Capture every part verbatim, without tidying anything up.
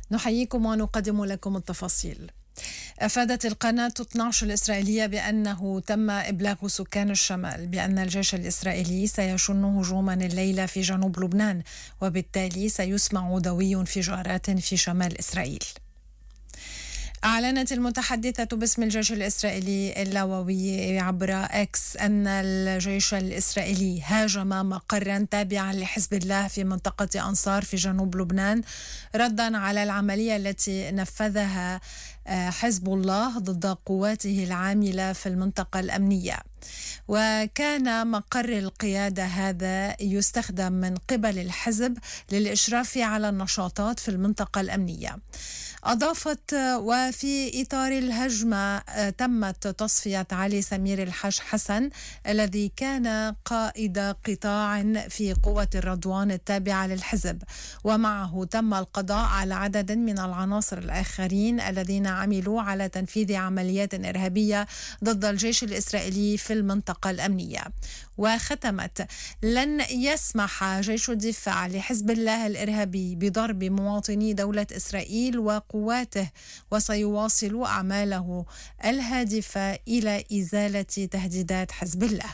نحييكم ونقدم لكم التفاصيل. أفادت القناة اثنا عشر الإسرائيلية بأنه تم إبلاغ سكان الشمال بأن الجيش الإسرائيلي سيشن هجوما الليلة في جنوب لبنان، وبالتالي سيسمع دوي انفجارات في شمال إسرائيل. أعلنت المتحدثة باسم الجيش الإسرائيلي اللاوي عبر إكس أن الجيش الإسرائيلي هاجم مقرا تابعا لحزب الله في منطقة أنصار في جنوب لبنان، ردا على العملية التي نفذها حزب الله ضد قواته العاملة في المنطقة الأمنية. وكان مقر القيادة هذا يستخدم من قبل الحزب للإشراف على النشاطات في المنطقة الأمنية. أضافت: وفي إطار الهجمة تمت تصفية علي سمير الحاج حسن الذي كان قائد قطاع في قوة الرضوان التابعة للحزب، ومعه تم القضاء على عدد من العناصر الآخرين الذين عملوا على تنفيذ عمليات إرهابية ضد الجيش الإسرائيلي في المنطقة الأمنية. وختمت: لن يسمح جيش الدفاع لحزب الله الإرهابي بضرب مواطني دولة إسرائيل وقواته، وسيواصل أعماله الهادفة إلى إزالة تهديدات حزب الله.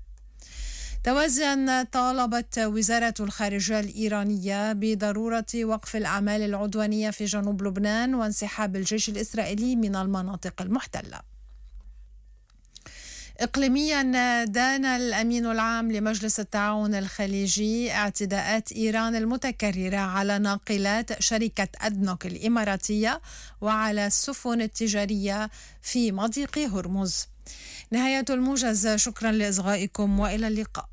توازيا طالبت وزارة الخارجية الإيرانية بضرورة وقف الأعمال العدوانية في جنوب لبنان وانسحاب الجيش الإسرائيلي من المناطق المحتلة. إقليميا، دان الأمين العام لمجلس التعاون الخليجي اعتداءات إيران المتكررة على ناقلات شركة أدنوك الإماراتية وعلى السفن التجارية في مضيق هرمز. نهاية الموجز، شكرا لإصغائكم وإلى اللقاء.